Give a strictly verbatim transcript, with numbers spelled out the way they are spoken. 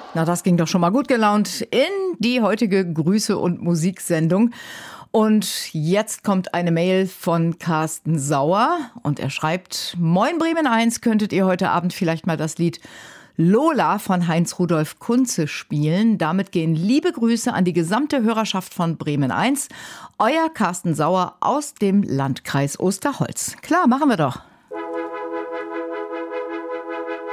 Na, das ging doch schon mal gut gelaunt in die heutige Grüße- und Musiksendung. Und jetzt kommt eine Mail von Carsten Sauer und er schreibt: Moin Bremen eins, könntet ihr heute Abend vielleicht mal das Lied Lola von Heinz-Rudolf Kunze spielen? Damit gehen liebe Grüße an die gesamte Hörerschaft von Bremen eins. Euer Carsten Sauer aus dem Landkreis Osterholz. Klar, machen wir doch.